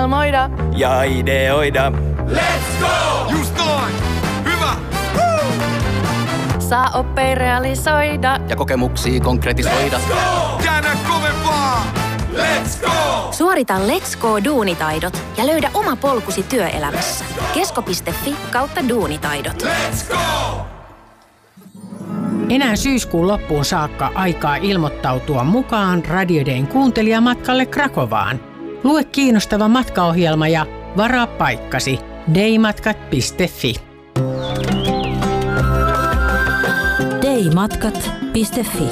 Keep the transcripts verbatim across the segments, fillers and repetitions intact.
Moida ja ideoida. Let's go! Just noin! Hyvä! Woo! Saa oppei realisoida Ja kokemuksia konkretisoida. Let's go! Käännä kovempaa! Let's go! Suorita Let's Go-duunitaidot ja löydä oma polkusi työelämässä. Kesko piste fi kautta duunitaidot. Let's go! Enää syyskuun loppuun saakka aikaa ilmoittautua mukaan Radio Dayn kuuntelijamatkalle Krakovaan. Lue kiinnostava matkaohjelma ja varaa paikkasi daymatkat piste fi. daymatkat piste fi.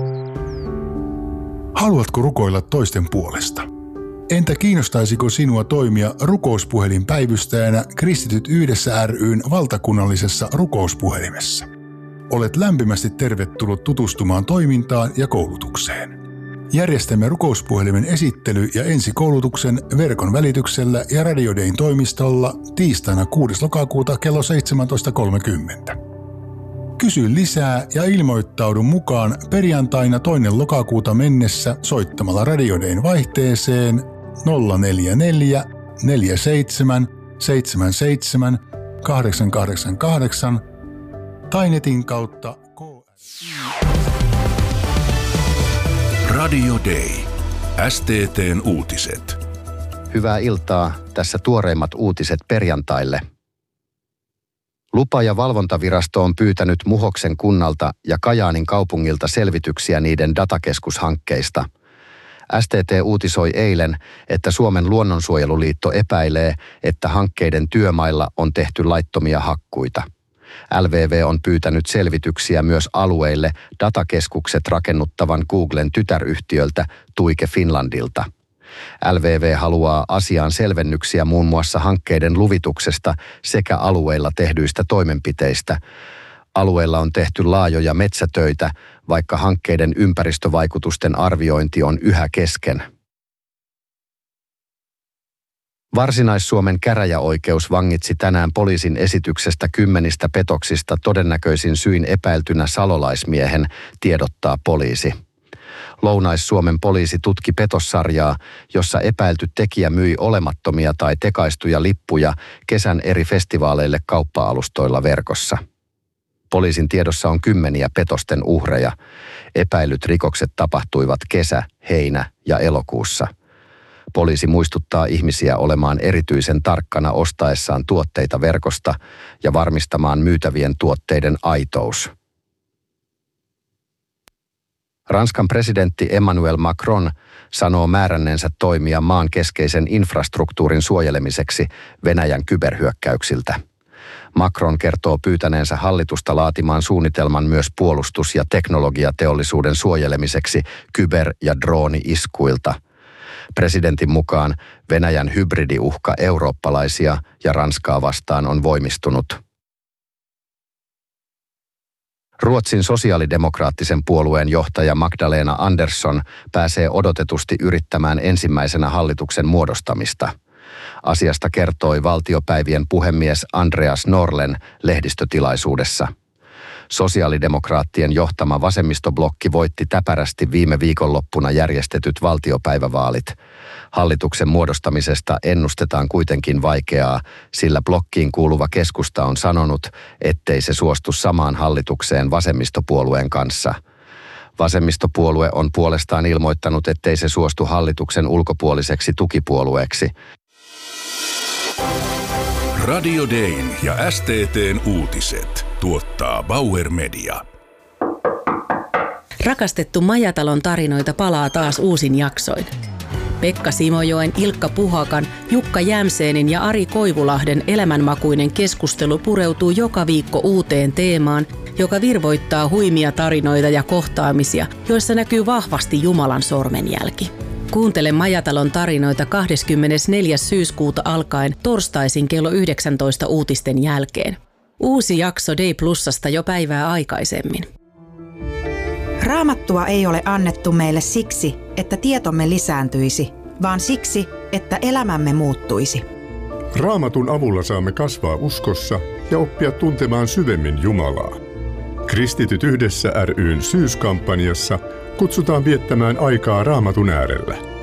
Haluatko rukoilla toisten puolesta? Entä kiinnostaisiko sinua toimia rukouspuhelinpäivystäjänä Kristityt yhdessä ry:n valtakunnallisessa rukouspuhelimessa? Olet lämpimästi tervetullut tutustumaan toimintaan ja koulutukseen. Järjestämme rukouspuhelimen esittely- ja ensikoulutuksen verkon välityksellä ja Radio Dayn toimistolla tiistaina kuudes lokakuuta kello seitsemäntoista kolmekymmentä. Kysy lisää ja ilmoittaudu mukaan perjantaina toinen lokakuuta mennessä soittamalla Radio Dayn vaihteeseen nolla neljä neljä neljä seitsemän seitsemän seitsemän kahdeksan kahdeksan kahdeksan tai netin kautta K. Radio Day. S T T:n uutiset. Hyvää iltaa. Tässä tuoreimmat uutiset perjantaille. Lupa- ja valvontavirasto on pyytänyt Muhoksen kunnalta ja Kajaanin kaupungilta selvityksiä niiden datakeskushankkeista. S T T uutisoi eilen, että Suomen luonnonsuojeluliitto epäilee, että hankkeiden työmailla on tehty laittomia hakkuita. L V V on pyytänyt selvityksiä myös alueille datakeskukset rakennuttavan Googlen tytäryhtiöltä Tuike Finlandilta. L V V haluaa asiaan selvennyksiä muun muassa hankkeiden luvituksesta sekä alueilla tehdyistä toimenpiteistä. Alueilla on tehty laajoja metsätöitä, vaikka hankkeiden ympäristövaikutusten arviointi on yhä kesken. Varsinais-Suomen käräjäoikeus vangitsi tänään poliisin esityksestä kymmenistä petoksista todennäköisin syin epäiltynä salolaismiehen, tiedottaa poliisi. Lounais-Suomen poliisi tutki petossarjaa, jossa epäilty tekijä myi olemattomia tai tekaistuja lippuja kesän eri festivaaleille kauppa-alustoilla verkossa. Poliisin tiedossa on kymmeniä petosten uhreja. Epäilyt rikokset tapahtuivat kesä-, heinä- ja elokuussa. Poliisi muistuttaa ihmisiä olemaan erityisen tarkkana ostaessaan tuotteita verkosta ja varmistamaan myytävien tuotteiden aitous. Ranskan presidentti Emmanuel Macron sanoo määränneensä toimia maan keskeisen infrastruktuurin suojelemiseksi Venäjän kyberhyökkäyksiltä. Macron kertoo pyytäneensä hallitusta laatimaan suunnitelman myös puolustus- ja teknologiateollisuuden suojelemiseksi kyber- ja drooni-iskuilta. Presidentin mukaan Venäjän hybridiuhka eurooppalaisia ja Ranskaa vastaan on voimistunut. Ruotsin sosiaalidemokraattisen puolueen johtaja Magdalena Andersson pääsee odotetusti yrittämään ensimmäisenä hallituksen muodostamista. Asiasta kertoi valtiopäivien puhemies Andreas Norlen lehdistötilaisuudessa. Sosiaalidemokraattien johtama vasemmistoblokki voitti täpärästi viime viikonloppuna järjestetyt valtiopäivävaalit. Hallituksen muodostamisesta ennustetaan kuitenkin vaikeaa, sillä blokkiin kuuluva keskusta on sanonut, ettei se suostu samaan hallitukseen vasemmistopuolueen kanssa. Vasemmistopuolue on puolestaan ilmoittanut, ettei se suostu hallituksen ulkopuoliseksi tukipuolueeksi. Radio Dayn ja S T T:n uutiset tuottaa Bauer Media. Rakastettu Majatalon tarinoita palaa taas uusin jaksoin. Pekka Simojoen, Ilkka Puhakan, Jukka Jämseenin ja Ari Koivulahden elämänmakuinen keskustelu pureutuu joka viikko uuteen teemaan, joka virvoittaa huimia tarinoita ja kohtaamisia, joissa näkyy vahvasti Jumalan sormenjälki. Kuuntele Majatalon tarinoita kahdeskymmenesneljäs syyskuuta alkaen torstaisin kello yhdeksäntoista uutisten jälkeen. Uusi jakso Day Plusasta jo päivää aikaisemmin. Raamattua ei ole annettu meille siksi, että tietomme lisääntyisi, vaan siksi, että elämämme muuttuisi. Raamatun avulla saamme kasvaa uskossa ja oppia tuntemaan syvemmin Jumalaa. Kristityt yhdessä ry:n syyskampanjassa kutsutaan viettämään aikaa Raamatun äärellä.